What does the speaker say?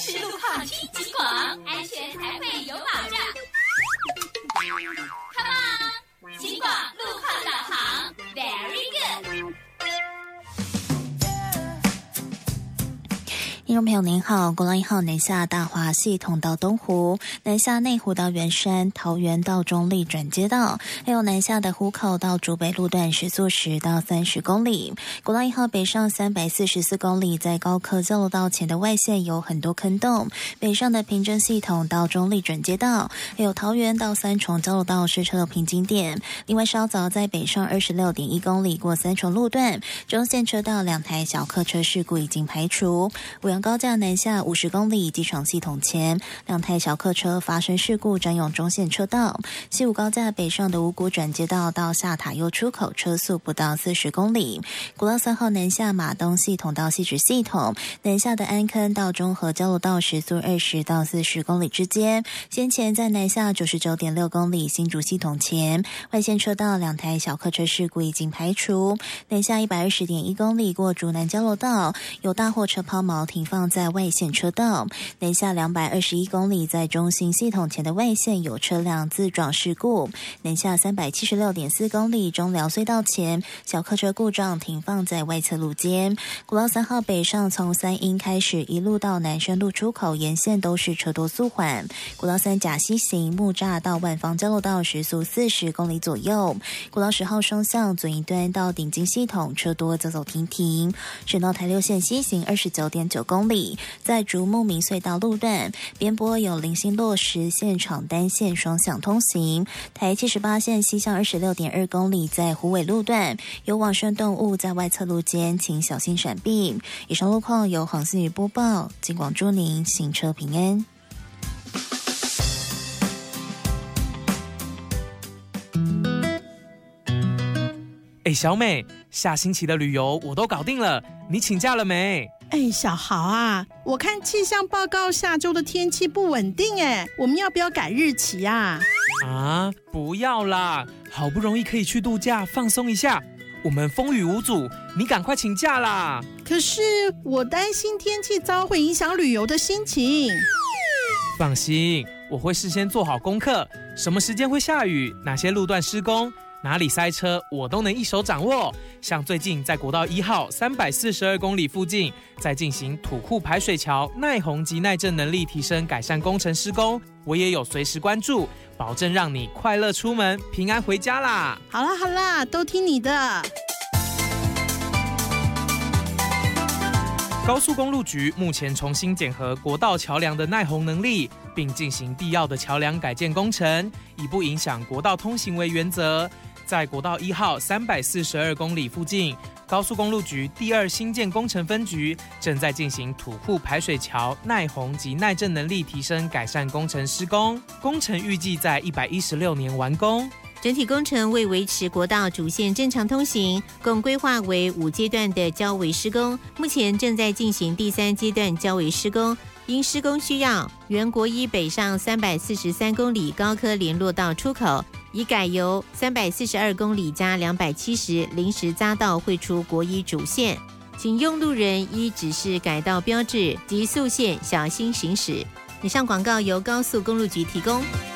是路况听警广，安全才会有保障。Come on， 警广路况导航 ，Very good。 听众朋友您好，国道1号南下大华系统到东湖，南下内湖到圆山，桃园到中立转接道，还有南下的湖口到竹北路段时速10到30公里。国道1号北上344公里，在高科交流道前的外线有很多坑洞，北上的平镇系统到中立转接道，还有桃园到三重交流道是车流瓶颈点。另外稍早在北上26.1公里过三重路段，中线车道2台小客车事故已经排除。五羊高架南下50公里，机场系统前2台小客车发生事故，占用中线车道。西武高架北上的五股转接道到下塔悠出口，车速不到40公里。国道3号南下马东系统到汐止系统，南下的安坑到中和交流道时速20到40公里之间。先前在南下99.6公里新竹系统前，外线车道2台小客车事故已经排除。南下120.1公里过竹南交流道，有大货车抛锚停放在外线车道。南下221公里，在中兴系统前的外线有车辆自撞事故。南下376.4公里，中寮隧道前小客车故障停放在外侧路肩。国道3号北上从三鶯开始一路到南深路出口沿线都是车多速缓。国道3甲西行木栅到万芳交流道时速40公里左右。国道10号双向左一端到顶金系统车多走走停停。省道台6线西行29.9公里，在竹木明隧道路段边坡有零星落实，现场单线双向通行。台78线西向26.2公里，在虎尾路段有往生动物在外侧路间，请小心闪避。以上路况由黄思雨播报，警广祝您行车平安。 小美，下星期的旅游我都搞定了，你请假了没？ 小豪啊，我看气象报告下周的天气不稳定我们要不要改日期啊？ 不要啦，好不容易可以去度假放松一下，我们风雨无阻，你赶快请假啦。 可是我担心天气糟会影响旅游的心情。 放心，我会事先做好功课，什么时间会下雨，哪些路段施工，哪里塞车，我都能一手掌握。像最近在国道1号342公里附近，在进行土库排水桥耐洪及耐震能力提升改善工程施工，我也有随时关注，保证让你快乐出门，平安回家啦。 好啦，都听你的。 高速公路局目前重新检核国道桥梁的耐洪能力，并进行必要的桥梁改建工程，以不影响国道通行为原则。在国道1号342公里附近，高速公路局第2新建工程分局正在进行土库排水桥耐洪及耐震能力提升改善工程施工，工程预计在116年完工。 整体工程为维持国道主线正常通行，共规划为5阶段的交围施工，目前正在进行第3阶段交围施工。因施工需要，原国一北上343公里高科联络道出口已改由342公里加270临时匝道汇出国一主线，请用路人依指示改道标志及速线小心行驶。以上广告由高速公路局提供。